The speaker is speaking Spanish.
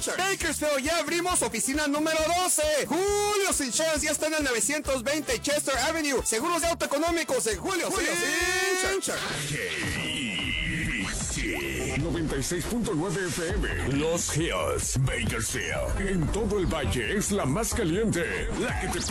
Bakersfield, ya abrimos oficina número 12. Julio Insurance ya está en el 920 Chester Avenue. Seguros de auto económicos en Julio Insurance. 96.9 FM. Los Hills, Bakersfield. En todo el valle es la más caliente. La que te